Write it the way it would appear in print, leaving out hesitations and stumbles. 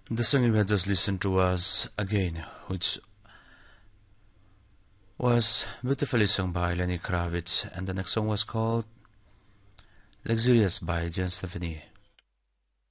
The song you had just listened to was Again, which was beautifully sung by Lenny Kravitz, and the next song was called Luxurious by Jen Stefani.